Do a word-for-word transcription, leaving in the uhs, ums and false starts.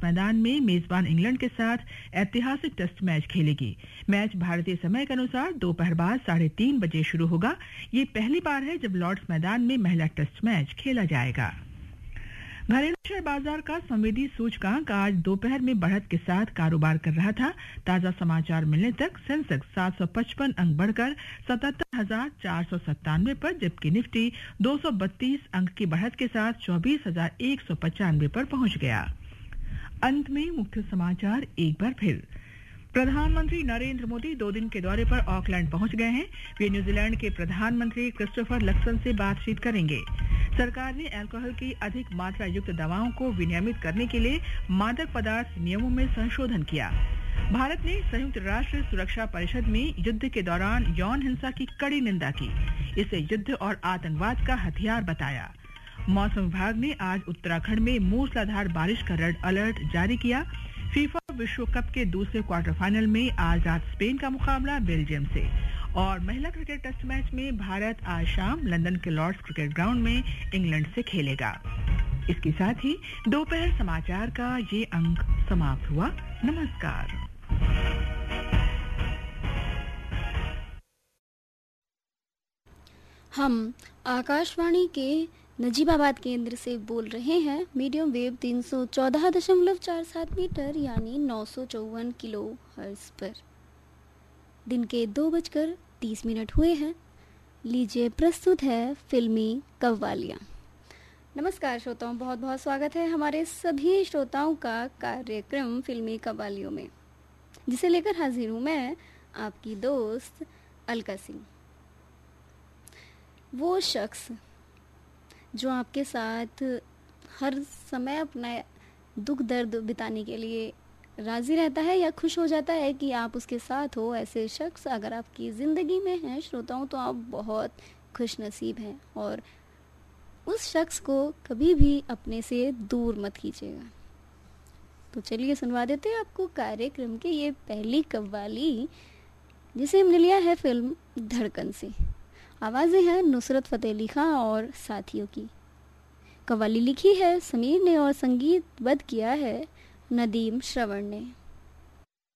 मैदान में मेजबान इंग्लैंड के साथ ऐतिहासिक टेस्ट मैच खेलेगी। मैच भारतीय समय के अनुसार दोपहर बाद साढ़े तीन बजे शुरू होगा। ये पहली बार है जब लॉर्ड्स मैदान में महिला टेस्ट मैच खेला जाएगा। घरेलू शेयर बाजार का संवेदी सूचकांक आज दोपहर में बढ़त के साथ कारोबार कर रहा था। ताजा समाचार मिलने तक सेंसेक्स सात सौ पचपन अंक बढ़कर सतहत्तर हजार चार सौ सत्तानवे पर, जबकि निफ्टी दो सौ बत्तीस अंक की बढ़त के साथ चौबीस हजार एक सौ पचानवे पर पहुंच गया। अंत में मुख्य समाचार एक बार फिर। प्रधानमंत्री नरेंद्र मोदी दो दिन के दौरे पर ऑकलैंड पहुंच गए हैं। वे न्यूजीलैंड के प्रधानमंत्री क्रिस्टोफर लक्सन से बातचीत करेंगे। सरकार ने अल्कोहल की अधिक मात्रा युक्त दवाओं को विनियमित करने के लिए मादक पदार्थ नियमों में संशोधन किया। भारत ने संयुक्त राष्ट्र सुरक्षा परिषद में युद्ध के दौरान यौन हिंसा की कड़ी निंदा की। इसे युद्ध और आतंकवाद का हथियार बताया। मौसम विभाग ने आज उत्तराखंड में मूसलाधार बारिश का रेड अलर्ट जारी किया। फीफा विश्व कप के दूसरे क्वार्टर फाइनल में आज रात स्पेन का मुकाबला बेल्जियम से। और महिला क्रिकेट टेस्ट मैच में भारत आज शाम लंदन के लॉर्ड्स क्रिकेट ग्राउंड में इंग्लैंड से खेलेगा। इसके साथ ही दोपहर समाचार का ये अंक समाप्त हुआ। नमस्कार। हम आकाशवाणी के नजीबाबाद केंद्र से बोल रहे हैं। मीडियम वेव तीन सौ चौदह दशमलव चार सात मीटर यानी नौ सौ चौवन किलो हर्ट्ज पर। दिन के दो बजकर तीस मिनट हुए हैं। लीजिए प्रस्तुत है फिल्मी कव्वालियाँ। नमस्कार श्रोताओं, बहुत बहुत स्वागत है हमारे सभी श्रोताओं का कार्यक्रम फिल्मी कव्वालियों में, जिसे लेकर हाजिर हूँ मैं आपकी दोस्त अलका सिंह। वो शख्स जो आपके साथ हर समय अपना दुख दर्द बिताने के लिए राज़ी रहता है या खुश हो जाता है कि आप उसके साथ हो, ऐसे शख्स अगर आपकी ज़िंदगी में हैं श्रोताओं तो आप बहुत खुश नसीब हैं और उस शख्स को कभी भी अपने से दूर मत कीजिएगा। तो चलिए सुनवा देते हैं आपको कार्यक्रम की ये पहली कव्वाली, जिसे हमने लिया है फिल्म धड़कन से। आवाज़ें हैं नुसरत फ़तेह अली खां और साथियों की। कव्वाली लिखी है समीर ने और संगीतबद्ध किया है नदीम श्रवण ने।